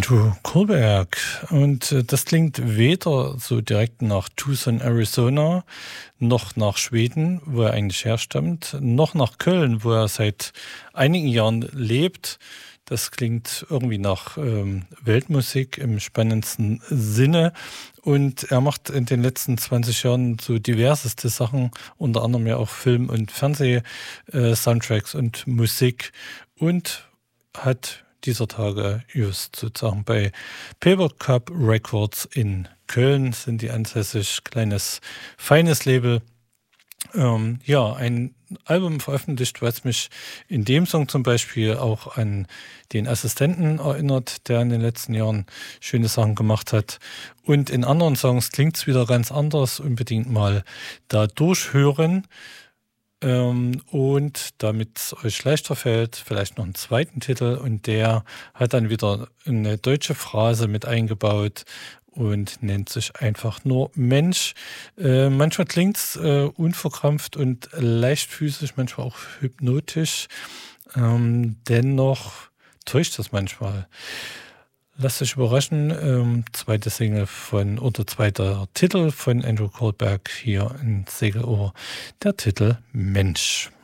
Andrew Kohlberg. Und das klingt weder so direkt nach Tucson, Arizona, noch nach Schweden, wo er eigentlich herstammt, noch nach Köln, wo er seit einigen Jahren lebt. Das klingt irgendwie nach Weltmusik im spannendsten Sinne. Und er macht in den letzten 20 Jahren so diverseste Sachen, unter anderem ja auch Film- und Fernseh-Soundtracks und Musik. Und hat dieser Tage just sozusagen bei Paper Cup Records in Köln, sind die ansässig, kleines, feines Label. Ein Album veröffentlicht, was mich in dem Song zum Beispiel auch an den Assistenten erinnert, der in den letzten Jahren schöne Sachen gemacht hat. Und in anderen Songs klingt es wieder ganz anders, unbedingt mal da durchhören. Und damit es euch leichter fällt, vielleicht noch einen zweiten Titel, und der hat dann wieder eine deutsche Phrase mit eingebaut und nennt sich einfach nur Mensch. Manchmal klingt es unverkrampft und leichtfüßig, manchmal auch hypnotisch. Dennoch täuscht das manchmal. Lasst euch überraschen. Zweiter Titel von Andrew Kohlberg hier in Segelohr. Der Titel Mensch.